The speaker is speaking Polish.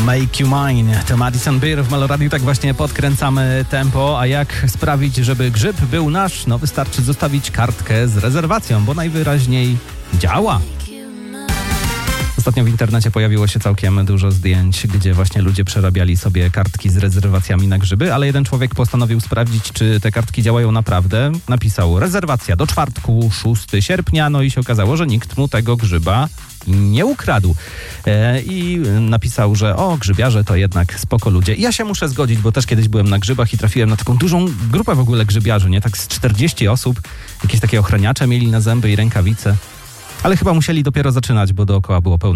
Make You Mine to Madison Beer w Meloradiu. Tak właśnie podkręcamy tempo. A jak sprawić, żeby grzyb był nasz? No wystarczy zostawić kartkę z rezerwacją, bo najwyraźniej działa. Ostatnio w internecie pojawiło się całkiem dużo zdjęć, gdzie właśnie ludzie przerabiali sobie kartki z rezerwacjami na grzyby, ale jeden człowiek postanowił sprawdzić, czy te kartki działają naprawdę. Napisał rezerwacja do czwartku, 6 sierpnia, no i się okazało, że nikt mu tego grzyba nie ukradł. I napisał, że grzybiarze to jednak spoko ludzie. I ja się muszę zgodzić, bo też kiedyś byłem na grzybach i trafiłem na taką dużą grupę w ogóle grzybiarzy, nie? Tak z 40 osób. Jakieś takie ochraniacze mieli na zęby i rękawice. Ale chyba musieli dopiero zaczynać, bo dookoła było pełno